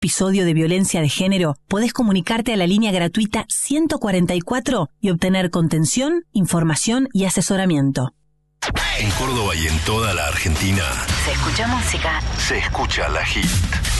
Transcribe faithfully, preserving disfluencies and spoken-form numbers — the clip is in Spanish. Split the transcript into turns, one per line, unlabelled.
episodio de violencia de género, podés comunicarte a la línea gratuita ciento cuarenta y cuatro y obtener contención, información y asesoramiento.
En Córdoba y en toda la Argentina
Se escucha música.
se escucha La Hit.